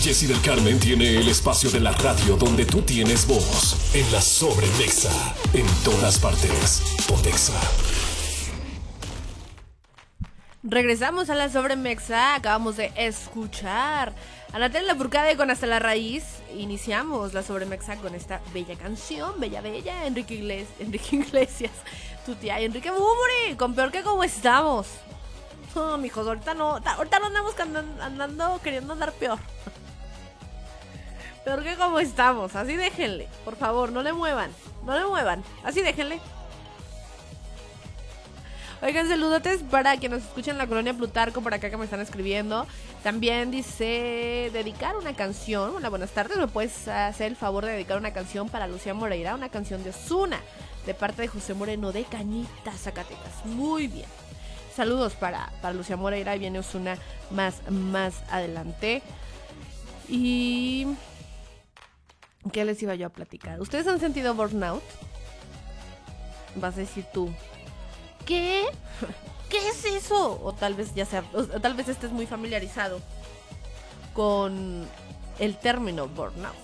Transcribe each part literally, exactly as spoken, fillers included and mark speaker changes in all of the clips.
Speaker 1: Jessy del Carmen tiene el espacio de la radio donde tú tienes voz. En la Sobremexa. En todas partes. Pontexa.
Speaker 2: Regresamos a la Sobremexa. Acabamos de escuchar a Natalia Lafourcade con Hasta la Raíz. Iniciamos la Sobremexa con esta bella canción, bella, bella, Enrique Iglesias, Enrique Iglesias, tu tía Enrique Bunbury, con Peor que Como Estamos. No, mijos, ahorita no, ahorita no andamos andando, andando queriendo andar peor. Peor que Como Estamos, así déjenle, por favor, no le muevan, no le muevan, así déjenle. Oigan, saludotes para quienes nos escuchan en la colonia Plutarco, por acá que me están escribiendo. También dice, dedicar una canción. Hola, buenas tardes, ¿me puedes hacer el favor de dedicar una canción para Lucía Moreira? Una canción de Ozuna, de parte de José Moreno de Cañitas, Zacatecas. Muy bien. Saludos para, para Lucía Moreira, y viene Ozuna más, más adelante. Y... ¿qué les iba yo a platicar? ¿Ustedes han sentido burnout? Vas a decir tú, ¿qué? ¿Qué es eso? O tal vez ya sea, o tal vez estés muy familiarizado con el término burnout.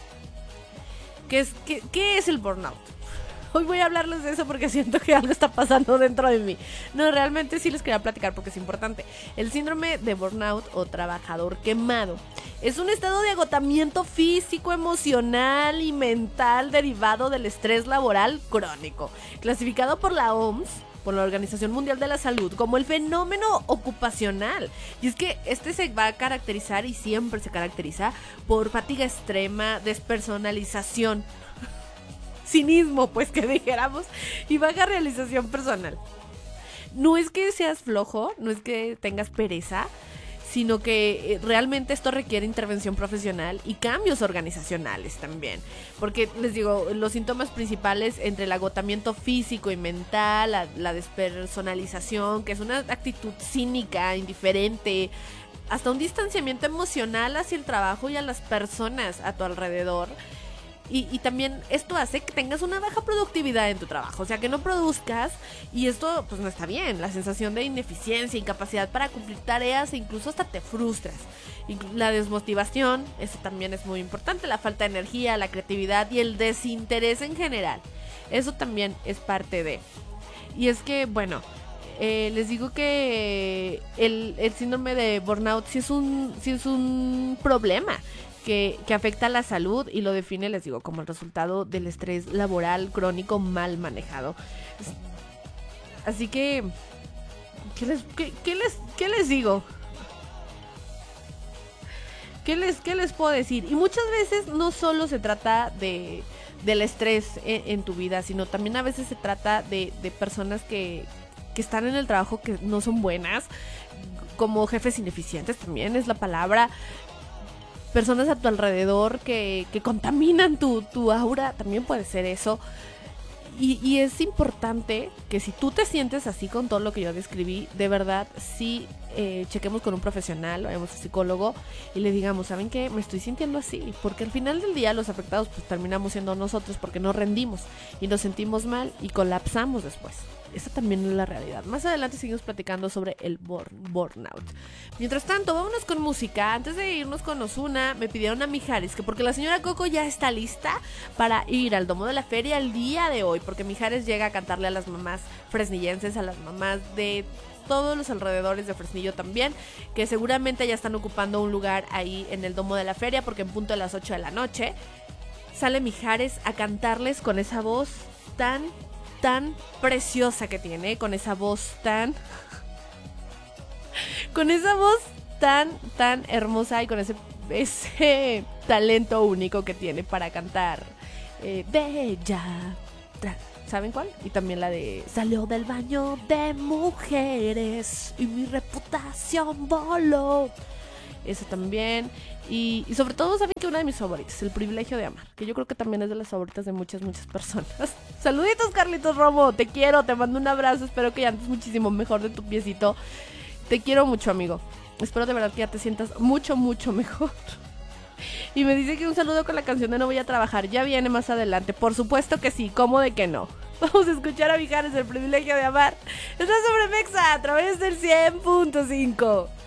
Speaker 2: ¿Qué es, qué, qué es el burnout? Hoy voy a hablarles de eso porque siento que algo está pasando dentro de mí. No, realmente sí les quería platicar porque es importante. El síndrome de burnout o trabajador quemado es un estado de agotamiento físico, emocional y mental derivado del estrés laboral crónico, clasificado por la O M S, por la Organización Mundial de la Salud, como el fenómeno ocupacional. Y es que este se va a caracterizar, y siempre se caracteriza, por fatiga extrema, despersonalización, cinismo, pues que dijéramos, y baja realización personal. No es que seas flojo, no es que tengas pereza, sino que realmente esto requiere intervención profesional y cambios organizacionales también. Porque les digo, los síntomas principales entre el agotamiento físico y mental, la, la despersonalización, que es una actitud cínica, indiferente, hasta un distanciamiento emocional hacia el trabajo y a las personas a tu alrededor. Y, y también esto hace que tengas una baja productividad en tu trabajo, o sea, que no produzcas, y esto pues no está bien. La sensación de ineficiencia, incapacidad para cumplir tareas, e incluso hasta te frustras. La desmotivación, eso también es muy importante, la falta de energía, la creatividad y el desinterés en general, eso también es parte de. Y es que, bueno, eh, les digo que el, el síndrome de burnout sí es un, sí es un problema Que, que afecta a la salud, y lo define, les digo, como el resultado del estrés laboral crónico mal manejado. Así que, ¿qué les, qué, qué les, qué les digo? ¿Qué les, qué les puedo decir? Y muchas veces no solo se trata de del estrés en, en tu vida, sino también a veces se trata de, de personas que, que están en el trabajo que no son buenas, como jefes ineficientes también es la palabra. Personas a tu alrededor que, que contaminan tu, tu aura, también puede ser eso. Y, y es importante que si tú te sientes así con todo lo que yo describí, de verdad, sí eh, chequemos con un profesional, vayamos a psicólogo y le digamos, ¿saben qué? Me estoy sintiendo así. Porque al final del día los afectados pues terminamos siendo nosotros, porque no rendimos y nos sentimos mal y colapsamos después. Esa también es la realidad. Más adelante seguimos platicando sobre el burn, burnout. Mientras tanto, vámonos con música. Antes de irnos con Ozuna, me pidieron a Mijares que porque la señora Coco ya está lista para ir al Domo de la Feria el día de hoy, porque Mijares llega a cantarle a las mamás fresnillenses, a las mamás de todos los alrededores de Fresnillo también, que seguramente ya están ocupando un lugar ahí en el Domo de la Feria, porque en punto de las ocho de la noche sale Mijares a cantarles con esa voz tan tan preciosa que tiene, con esa voz tan con esa voz tan tan hermosa y con ese ese talento único que tiene para cantar eh, Bella, ¿saben cuál? Y también la de salió del baño de mujeres y mi reputación voló. Eso también. Y, y sobre todo, saben que una de mis favoritas, El privilegio de amar, que yo creo que también es de las favoritas de muchas, muchas personas. Saluditos, Carlitos Romo, te quiero, te mando un abrazo, espero que ya andes muchísimo mejor de tu piecito. Te quiero mucho, amigo. Espero de verdad que ya te sientas mucho, mucho mejor. Y me dice que un saludo con la canción de No voy a trabajar, ya viene más adelante. Por supuesto que sí, ¿cómo de que no? Vamos a escuchar a Mijares, El privilegio de amar. Está sobre Mexa a través del cien punto cinco.